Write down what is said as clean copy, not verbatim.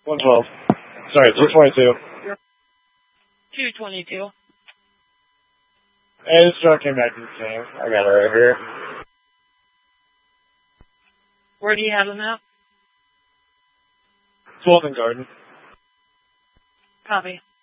112. Sorry, 222. 222. Hey, this truck came back to the same. I got it right here. Where do you have them at? 12th and Garden. Copy.